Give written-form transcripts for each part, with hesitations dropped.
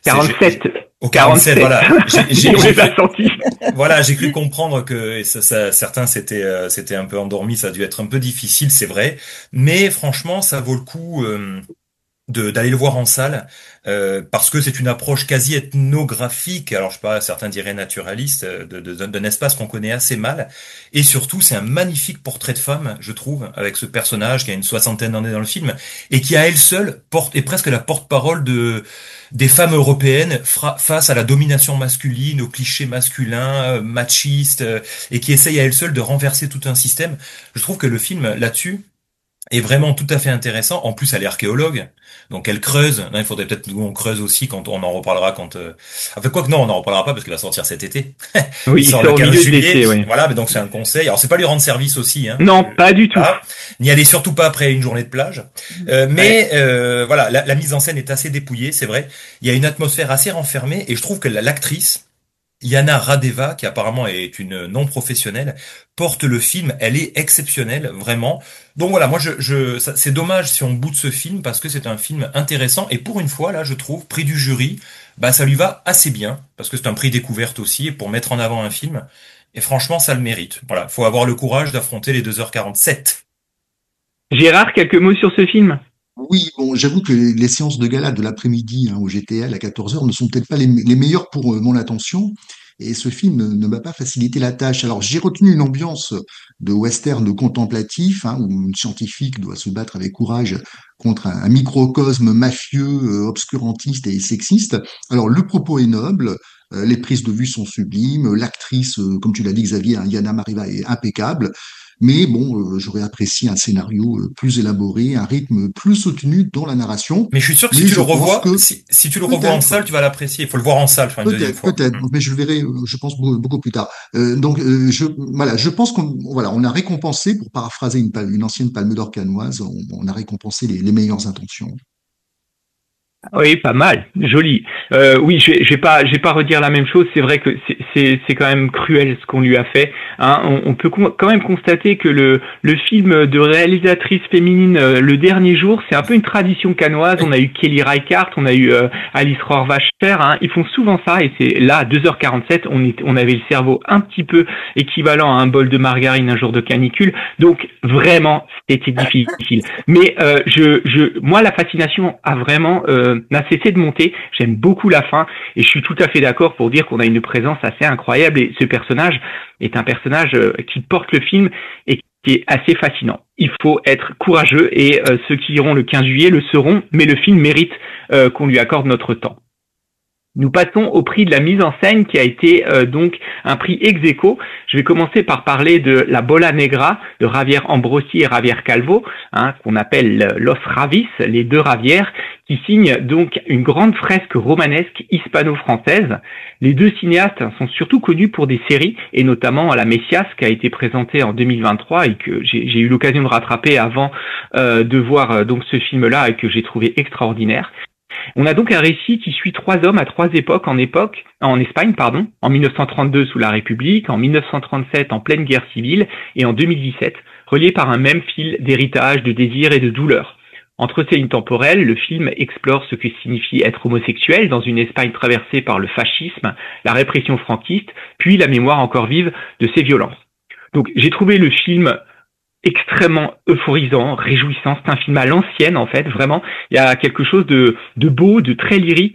47. Au 47, voilà. On les a sentis. Voilà, j'ai cru comprendre que certains c'était un peu endormi, ça a dû être un peu difficile, c'est vrai. Mais franchement, ça vaut le coup. D'aller le voir en salle parce que c'est une approche quasi ethnographique, alors je sais pas, certains diraient naturaliste, d'un espace qu'on connaît assez mal, et surtout c'est un magnifique portrait de femme, je trouve, avec ce personnage qui a une soixantaine d'années dans le film et qui à elle seule est presque la porte-parole des femmes européennes face à la domination masculine, aux clichés masculins, machistes, et qui essaye à elle seule de renverser tout un système. Je trouve que le film là-dessus est vraiment tout à fait intéressant. En plus, elle est archéologue, donc elle creuse. Non, il faudrait peut-être que nous on creuse aussi quand on en reparlera quand. Enfin, quoi que non, on n'en reparlera pas parce qu'il va sortir cet été. Oui, Il il sort le sort au 15 milieu de juillet. l'été, oui. Voilà, mais donc c'est un conseil. Alors c'est pas lui rendre service aussi, hein. Non, pas du tout. Ah, n'y allez surtout pas après une journée de plage. Ouais. Voilà, la mise en scène est assez dépouillée, c'est vrai. Il y a une atmosphère assez renfermée et je trouve que l'actrice Yana Radeva, qui apparemment est une non professionnelle, porte le film. Elle est exceptionnelle, vraiment. Donc voilà, moi, c'est dommage si on boude ce film parce que c'est un film intéressant et pour une fois, là, je trouve, prix du jury, bah ça lui va assez bien parce que c'est un prix découverte aussi et pour mettre en avant un film. Et franchement, ça le mérite. Voilà, faut avoir le courage d'affronter les 2h47. Gérard, quelques mots sur ce film? Oui, bon, j'avoue que les séances de gala de l'après-midi au GTL à 14 heures ne sont peut-être pas les meilleures pour mon attention. Et ce film ne m'a pas facilité la tâche. Alors, j'ai retenu une ambiance de western contemplatif, où une scientifique doit se battre avec courage contre un microcosme mafieux, obscurantiste et sexiste. Alors, le propos est noble, les prises de vue sont sublimes, l'actrice, comme tu l'as dit, Xavier, Yana Mariva, est impeccable. Mais bon, j'aurais apprécié un scénario plus élaboré, un rythme plus soutenu dans la narration. Mais je suis sûr que si Mais tu le je pense revois, que si tu le revois en peut-être, salle, tu vas l'apprécier. Il faut le voir en salle, faire une deuxième fois. peut-être, mais je le verrai, je pense beaucoup plus tard. Voilà, je pense on a récompensé, pour paraphraser une ancienne Palme d'Or cannoise, on a récompensé les meilleures intentions. Oui, pas mal, joli. Oui, je vais pas redire la même chose. C'est vrai que c'est quand même cruel ce qu'on lui a fait. Hein. On peut quand même constater que le film de réalisatrice féminine, Le Dernier Jour, c'est un peu une tradition cannoise. On a eu Kelly Reichardt, on a eu Alice Rohrwacher. Hein. Ils font souvent ça et c'est là à 2h47, on avait le cerveau un petit peu équivalent à un bol de margarine un jour de canicule. Donc vraiment, c'était difficile. Mais moi, la fascination a vraiment n'a cessé de monter. J'aime beaucoup la fin et je suis tout à fait d'accord pour dire qu'on a une présence assez incroyable et ce personnage est un personnage qui porte le film et qui est assez fascinant. Il faut être courageux et ceux qui iront le 15 juillet le seront, mais le film mérite qu'on lui accorde notre temps. Nous passons au prix de la mise en scène qui a été donc un prix ex aequo. Je vais commencer par parler de La Bola Negra de Javier Ambrosi et Javier Calvo, qu'on appelle Los Ravis, les deux Ravières, qui signent donc une grande fresque romanesque hispano-française. Les deux cinéastes sont surtout connus pour des séries, et notamment La Messias, qui a été présentée en 2023 et que j'ai eu l'occasion de rattraper avant de voir donc ce film-là et que j'ai trouvé extraordinaire. On a donc un récit qui suit trois hommes à trois époques en Espagne, en 1932 sous la République, en 1937 en pleine guerre civile et en 2017, reliés par un même fil d'héritage, de désir et de douleur. Entre ces lignes temporelles, le film explore ce que signifie être homosexuel dans une Espagne traversée par le fascisme, la répression franquiste, puis la mémoire encore vive de ces violences. Donc j'ai trouvé le film extrêmement euphorisant, réjouissant. C'est un film à l'ancienne en fait, vraiment. Il y a quelque chose de beau, de très lyrique.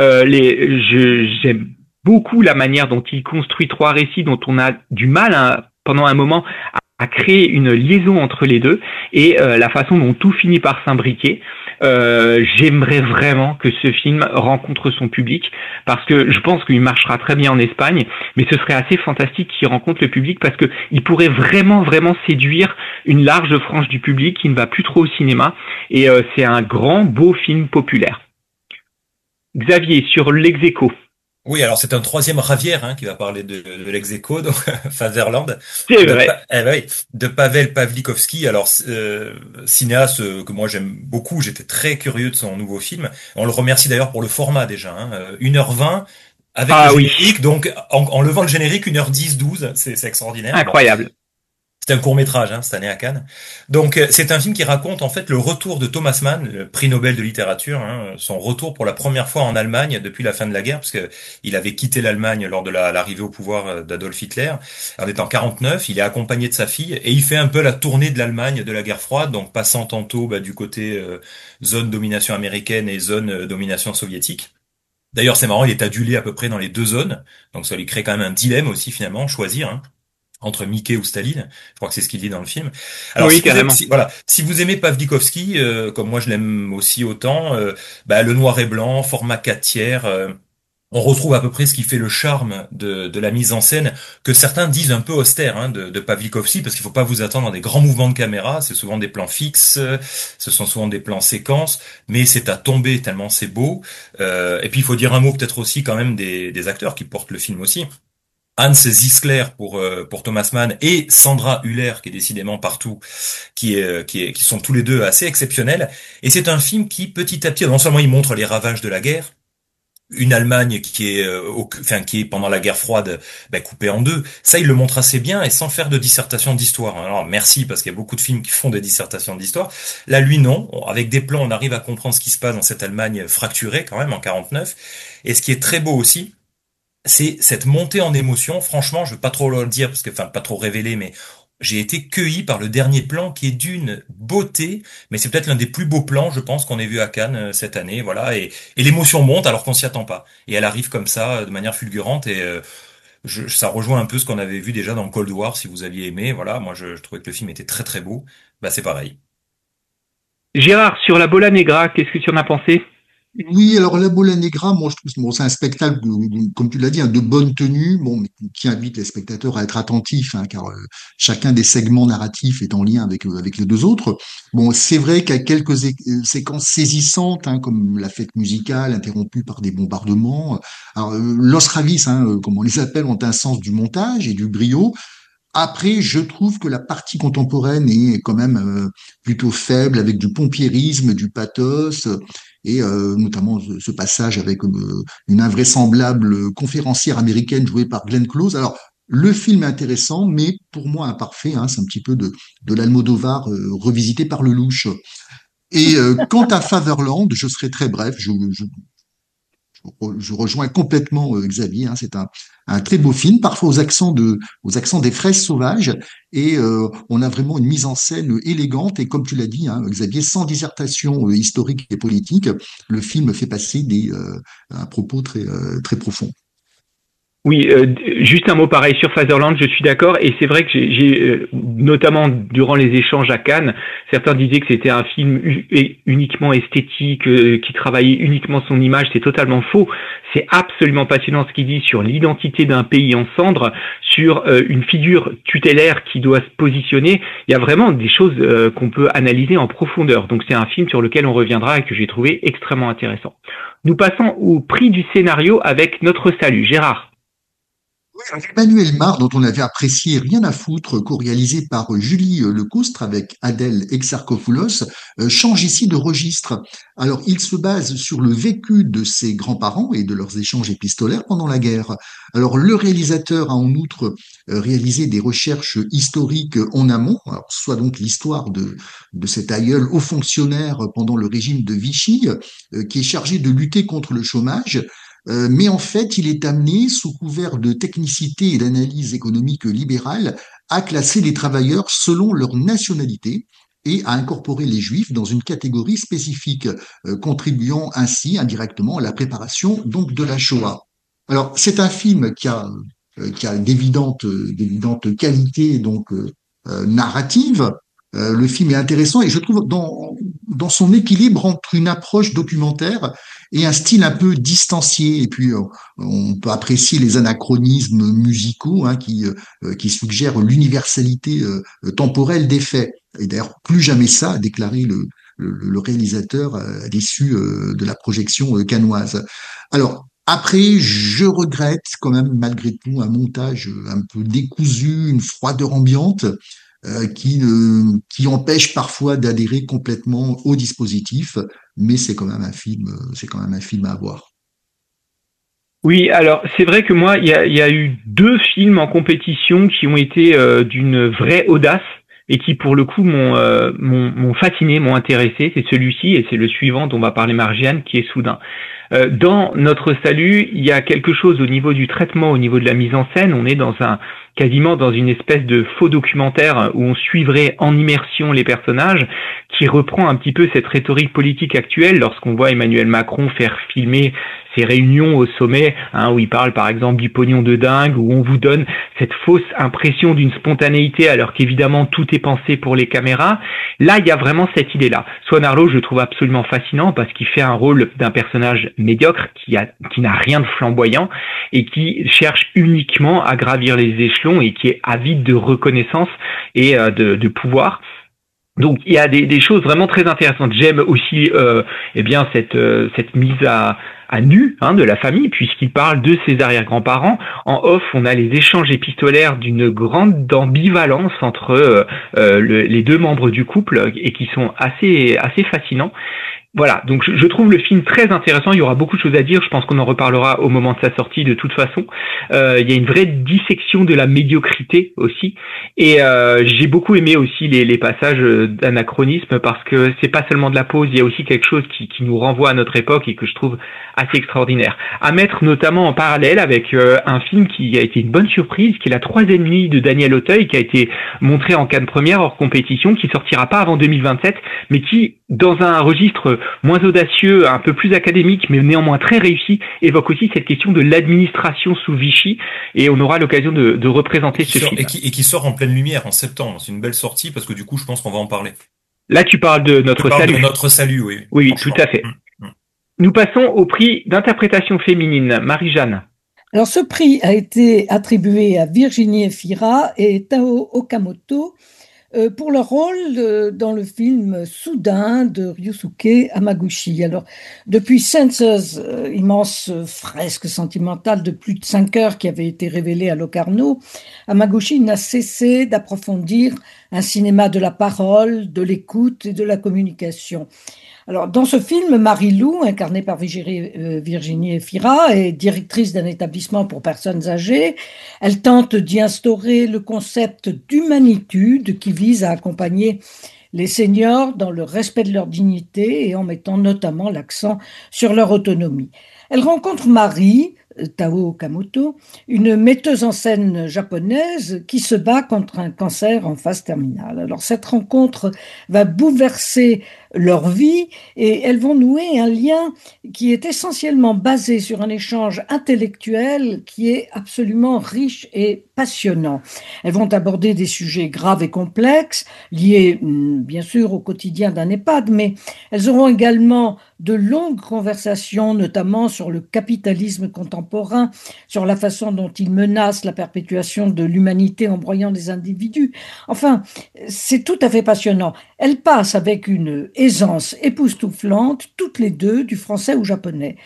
J'aime beaucoup la manière dont il construit trois récits dont on a du mal pendant un moment à créer une liaison entre les deux et la façon dont tout finit par s'imbriquer. J'aimerais vraiment que ce film rencontre son public parce que je pense qu'il marchera très bien en Espagne, mais ce serait assez fantastique qu'il rencontre le public parce que il pourrait vraiment séduire une large frange du public qui ne va plus trop au cinéma et c'est un grand beau film populaire. Xavier, sur l'ex aequo. Oui, alors c'est un troisième Ravière qui va parler de l'ex aequo, donc Fatherland, C'est vrai. De Pavel Pawlikowski. Alors cinéaste que moi j'aime beaucoup, j'étais très curieux de son nouveau film. On le remercie d'ailleurs pour le format déjà, 1h20 avec le générique, donc en levant le générique 1h10, 12, c'est extraordinaire. Incroyable. C'était un court-métrage, cette année à Cannes. Donc, c'est un film qui raconte en fait le retour de Thomas Mann, le prix Nobel de littérature, son retour pour la première fois en Allemagne depuis la fin de la guerre, parce que il avait quitté l'Allemagne lors de l'arrivée au pouvoir d'Adolf Hitler. En étant 49, il est accompagné de sa fille et il fait un peu la tournée de l'Allemagne de la guerre froide, donc passant tantôt du côté zone domination américaine et zone domination soviétique. D'ailleurs, c'est marrant, il est adulé à peu près dans les deux zones, donc ça lui crée quand même un dilemme aussi finalement, choisir. Entre Mickey ou Staline. Je crois que c'est ce qu'il dit dans le film. Alors Oui, carrément. si vous aimez Pavlikovski, comme moi je l'aime aussi autant, le noir et blanc, format 4 tiers, on retrouve à peu près ce qui fait le charme de la mise en scène, que certains disent un peu austère de Pavlikovski, parce qu'il faut pas vous attendre à des grands mouvements de caméra, c'est souvent des plans fixes, ce sont souvent des plans séquences, mais c'est à tomber tellement c'est beau. Et puis il faut dire un mot peut-être aussi quand même des acteurs qui portent le film aussi. Hans Zisler pour Thomas Mann et Sandra Hüller qui est décidément partout, qui sont tous les deux assez exceptionnels. Et c'est un film qui petit à petit, non seulement il montre les ravages de la guerre, une Allemagne qui est pendant la guerre froide coupée en deux. Ça, il le montre assez bien et sans faire de dissertation d'histoire. Alors merci parce qu'il y a beaucoup de films qui font des dissertations d'histoire. Là, lui non. Avec des plans, on arrive à comprendre ce qui se passe dans cette Allemagne fracturée quand même en 49. Et ce qui est très beau aussi, c'est cette montée en émotion. Franchement, je veux pas trop le dire parce que, enfin, pas trop révéler, mais j'ai été cueilli par le dernier plan qui est d'une beauté, mais c'est peut-être l'un des plus beaux plans, je pense, qu'on ait vu à Cannes cette année, voilà. Et l'émotion monte alors qu'on s'y attend pas. Et elle arrive comme ça, de manière fulgurante, et ça rejoint un peu ce qu'on avait vu déjà dans Cold War, si vous aviez aimé, voilà. Moi, je trouvais que le film était très très beau. C'est pareil. Gérard, sur la Bola Negra, qu'est-ce que tu en as pensé? Oui, alors la Bola Negra, moi je trouve bon, c'est un spectacle, comme tu l'as dit, de bonne tenue, bon, mais qui invite les spectateurs à être attentifs, car chacun des segments narratifs est en lien avec les deux autres. Bon, c'est vrai qu'il y a quelques séquences saisissantes, comme la fête musicale interrompue par des bombardements. Alors, Los Ravis, comme on les appelle, ont un sens du montage et du brio. Après, je trouve que la partie contemporaine est quand même plutôt faible, avec du pompierisme, du pathos, et notamment ce passage avec une invraisemblable conférencière américaine jouée par Glenn Close. Alors, le film est intéressant, mais pour moi imparfait. C'est un petit peu de l'Almodovar revisité par Lelouch. Et quant à Fatherland, je serai très bref. Je rejoins complètement Xavier. C'est un très beau film, parfois aux accents des fraises sauvages, et on a vraiment une mise en scène élégante. Et comme tu l'as dit, Xavier, sans dissertation historique et politique, le film fait passer un propos très profond. Oui, juste un mot pareil sur Fatherland, je suis d'accord, et c'est vrai que notamment durant les échanges à Cannes, certains disaient que c'était un film uniquement esthétique, qui travaillait uniquement son image. C'est totalement faux. C'est absolument passionnant ce qu'il dit sur l'identité d'un pays en cendres, sur une figure tutélaire qui doit se positionner. Il y a vraiment des choses qu'on peut analyser en profondeur. Donc c'est un film sur lequel on reviendra et que j'ai trouvé extrêmement intéressant. Nous passons au prix du scénario avec Notre Salut. Gérard. Oui, Emmanuel Mar, dont on avait apprécié Rien à foutre, co-réalisé par Julie Lecoustre avec Adèle Exarchopoulos, change ici de registre. Alors, il se base sur le vécu de ses grands-parents et de leurs échanges épistolaires pendant la guerre. Alors, le réalisateur a en outre réalisé des recherches historiques en amont, alors, soit donc l'histoire de cet aïeul haut fonctionnaire pendant le régime de Vichy, qui est chargé de lutter contre le chômage, mais en fait, il est amené, sous couvert de technicité et d'analyse économique libérale, à classer les travailleurs selon leur nationalité et à incorporer les juifs dans une catégorie spécifique, contribuant ainsi indirectement à la préparation donc de la Shoah. Alors, c'est un film qui a d'évidentes qualités donc narratives. Le film est intéressant et je trouve dans son équilibre entre une approche documentaire et un style un peu distancié. Et puis, on peut apprécier les anachronismes musicaux qui suggèrent l'universalité temporelle des faits. Et d'ailleurs, plus jamais ça, a déclaré le réalisateur à l'issue de la projection cannoise. Alors, après, je regrette quand même malgré tout un montage un peu décousu, une froideur ambiante qui empêche parfois d'adhérer complètement au dispositif, mais c'est quand même un film à voir. Oui, alors c'est vrai que moi, il y a eu deux films en compétition qui ont été d'une vraie audace et qui pour le coup m'ont fasciné, m'ont intéressé. C'est celui-ci et c'est le suivant dont va parler Marjane, qui est Soudain. Dans Notre Salut, il y a quelque chose au niveau du traitement, au niveau de la mise en scène. On est quasiment dans une espèce de faux documentaire où on suivrait en immersion les personnages, qui reprend un petit peu cette rhétorique politique actuelle lorsqu'on voit Emmanuel Macron faire filmer ces réunions au sommet, où il parle par exemple du pognon de dingue, où on vous donne cette fausse impression d'une spontanéité alors qu'évidemment tout est pensé pour les caméras. Là, il y a vraiment cette idée-là. Swan Arlo, je le trouve absolument fascinant parce qu'il fait un rôle d'un personnage médiocre qui n'a rien de flamboyant et qui cherche uniquement à gravir les échelons et qui est avide de reconnaissance et de pouvoir. Donc il y a des choses vraiment très intéressantes. J'aime aussi cette mise à nu de la famille, puisqu'il parle de ses arrière-grands-parents. En off, on a les échanges épistolaires d'une grande ambivalence entre les deux membres du couple et qui sont assez fascinants. Voilà, donc je trouve le film très intéressant, il y aura beaucoup de choses à dire, je pense qu'on en reparlera au moment de sa sortie de toute façon. Il y a une vraie dissection de la médiocrité aussi, et j'ai beaucoup aimé aussi les passages d'anachronisme parce que c'est pas seulement de la pause, il y a aussi quelque chose qui nous renvoie à notre époque et que je trouve assez extraordinaire. À mettre notamment en parallèle avec un film qui a été une bonne surprise, qui est La Troisième Nuit de Daniel Auteuil, qui a été montré en Cannes première hors compétition, qui sortira pas avant 2027, mais qui, dans un registre moins audacieux, un peu plus académique, mais néanmoins très réussi, évoque aussi cette question de l'administration sous Vichy, et on aura l'occasion de représenter ce film. Et qui sort en pleine lumière en septembre. C'est une belle sortie parce que du coup, je pense qu'on va en parler. Là, tu parles de Notre Salut. De Notre Salut, oui. Oui, tout à fait. Nous passons au prix d'interprétation féminine. Marie-Jeanne. Alors, ce prix a été attribué à Virginie Efira et Tao Okamoto pour leur rôle dans le film Soudain de Ryusuke Hamaguchi. Alors, depuis Senses, immense fresque sentimentale de plus de 5 heures qui avait été révélée à Locarno, Hamaguchi n'a cessé d'approfondir un cinéma de la parole, de l'écoute et de la communication. Alors, dans ce film, Marie-Lou, incarnée par Virginie Efira, est directrice d'un établissement pour personnes âgées. Elle tente d'y instaurer le concept d'humanitude qui vise à accompagner les seniors dans le respect de leur dignité et en mettant notamment l'accent sur leur autonomie. Elle rencontre Marie, Tao Okamoto, une metteuse en scène japonaise qui se bat contre un cancer en phase terminale. Alors cette rencontre va bouleverser leur vie et elles vont nouer un lien qui est essentiellement basé sur un échange intellectuel qui est absolument riche et passionnant. Elles vont aborder des sujets graves et complexes liés bien sûr au quotidien d'un EHPAD, mais elles auront également de longues conversations, notamment sur le capitalisme contemporain, sur la façon dont il menace la perpétuation de l'humanité en broyant les individus. Enfin, c'est tout à fait passionnant. Elles passent avec une aisance époustouflante, toutes les deux, du français au japonais.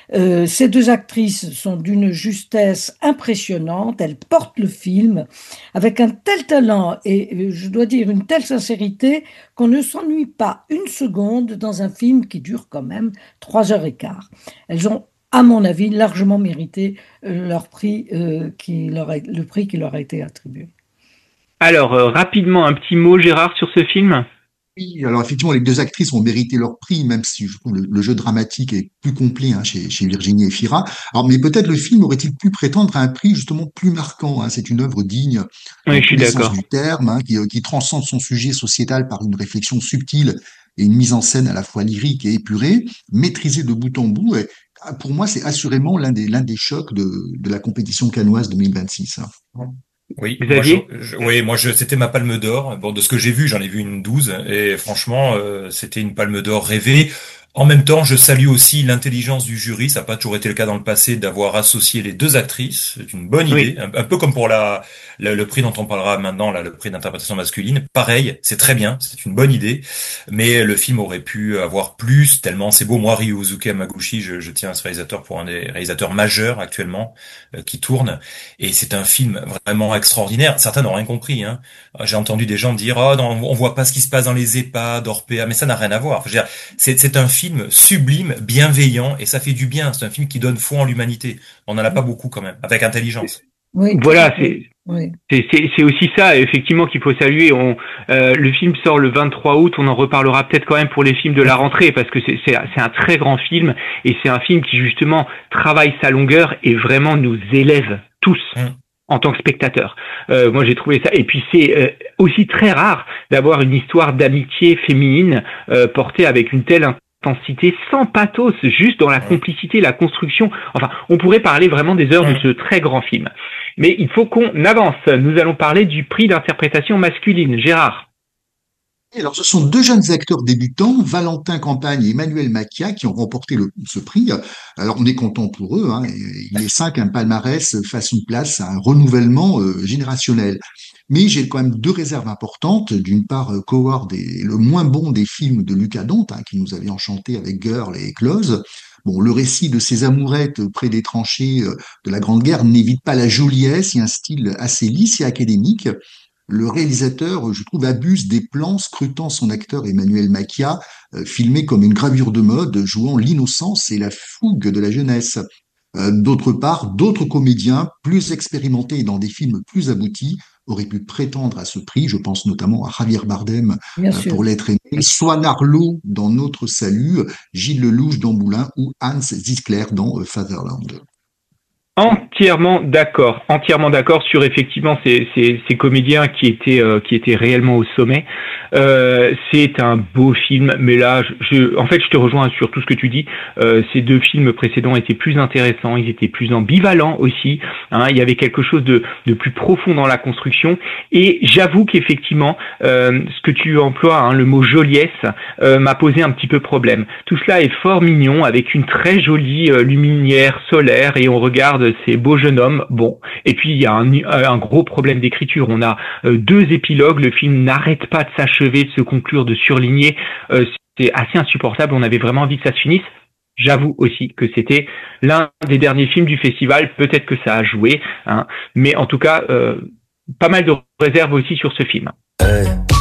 Ces deux actrices sont d'une justesse impressionnante, elles portent le film avec un tel talent et je dois dire une telle sincérité qu'on ne s'ennuie pas une seconde dans un film qui dure quand même 3h15. Elles ont, à mon avis, largement mérité leur prix, le prix qui leur a été attribué. Alors, rapidement, un petit mot, Gérard, sur ce film ? Oui, alors effectivement, les deux actrices ont mérité leur prix, même si je trouve le jeu dramatique est plus complet chez Virginie Efira. Alors, mais peut-être le film aurait-il pu prétendre à un prix justement plus marquant. C'est une œuvre digne oui, je suis dans le d'accord. sens du terme, qui transcende son sujet sociétal par une réflexion subtile et une mise en scène à la fois lyrique et épurée, maîtrisée de bout en bout. Et pour moi, c'est assurément l'un des chocs de la compétition cannoise 2026. Oui, Xavier ? C'était ma Palme d'Or. Bon, de ce que j'ai vu, j'en ai vu une 12, et franchement, c'était une Palme d'Or rêvée. En même temps, je salue aussi l'intelligence du jury. Ça n'a pas toujours été le cas dans le passé d'avoir associé les deux actrices. C'est une bonne idée. Un peu comme pour le prix dont on parlera maintenant, là, le prix d'interprétation masculine. Pareil, c'est très bien. C'est une bonne idée. Mais le film aurait pu avoir plus, tellement c'est beau. Moi, Ryusuke Hamaguchi, je tiens à ce réalisateur pour un des réalisateurs majeurs actuellement, qui tourne. Et c'est un film vraiment extraordinaire. Certains n'ont rien compris, hein. J'ai entendu des gens dire, non, on voit pas ce qui se passe dans les EHPAD, Orpea, mais ça n'a rien à voir. Je veux dire, c'est un film film sublime, bienveillant, et ça fait du bien. C'est un film qui donne foi en l'humanité. On n'en a pas beaucoup quand même, avec intelligence. Oui, Voilà, oui. c'est aussi ça, effectivement, qu'il faut saluer. Le film sort le 23 août, on en reparlera peut-être quand même pour les films de la rentrée, parce que c'est un très grand film, et c'est un film qui justement travaille sa longueur et vraiment nous élève tous en tant que spectateurs. Moi j'ai trouvé ça, et puis c'est aussi très rare d'avoir une histoire d'amitié féminine portée avec une telle intensité, sans pathos, juste dans la complicité, la construction. Enfin, on pourrait parler vraiment des heures de ce très grand film. Mais il faut qu'on avance. Nous allons parler du prix d'interprétation masculine. Gérard. Alors, ce sont deux jeunes acteurs débutants, Valentin Campagne et Emmanuel Macchia, qui ont remporté ce prix. Alors, on est content pour eux. Hein. Les cinq, un palmarès fasse une place à un renouvellement générationnel. Mais j'ai quand même deux réserves importantes. D'une part, Coward est le moins bon des films de Lucas Dont, hein, qui nous avait enchanté avec Girl et Close. Bon, le récit de ces amourettes près des tranchées de la Grande Guerre n'évite pas la joliesse et un style assez lisse et académique. Le réalisateur, je trouve, abuse des plans, scrutant son acteur Emmanuel Macchia, filmé comme une gravure de mode, jouant l'innocence et la fougue de la jeunesse. D'autre part, d'autres comédiens plus expérimentés et dans des films plus aboutis auraient pu prétendre à ce prix. Je pense notamment à Javier Bardem pour L'être aimé, Swan Arlo dans Notre salut, Gilles Lelouch dans Moulin ou Hans Zisler dans Fatherland. Entièrement d'accord sur effectivement ces comédiens qui étaient réellement au sommet. C'est un beau film, mais là, en fait, je te rejoins sur tout ce que tu dis. Ces deux films précédents étaient plus intéressants, ils étaient plus ambivalents aussi. Hein, il y avait quelque chose de plus profond dans la construction. Et j'avoue qu'effectivement, ce que tu emploies, hein, le mot joliesse, m'a posé un petit peu problème. Tout cela est fort mignon, avec une très jolie lumière solaire, et on regarde ces beaux jeunes hommes. Bon, et puis il y a un gros problème d'écriture. On a deux épilogues. Le film n'arrête pas de s'achever, de se conclure, de surligner. C'est assez insupportable. On avait vraiment envie que ça se finisse. J'avoue aussi que c'était l'un des derniers films du festival. Peut-être que ça a joué, hein, mais en tout cas, pas mal de réserves aussi sur ce film.